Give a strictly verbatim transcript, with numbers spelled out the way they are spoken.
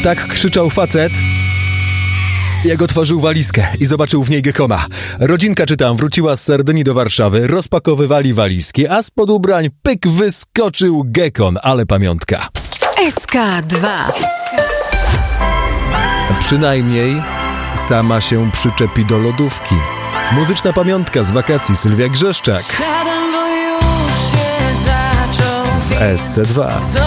Tak krzyczał facet, jak otworzył walizkę i zobaczył w niej Gekona. Rodzinka, czytam, wróciła z Sardynii do Warszawy, rozpakowywali walizki, a spod ubrań pyk wyskoczył Gekon, ale pamiątka. S K dwa. Przynajmniej sama się przyczepi do lodówki. Muzyczna pamiątka z wakacji, Sylwia Grzeszczak w S C dwa.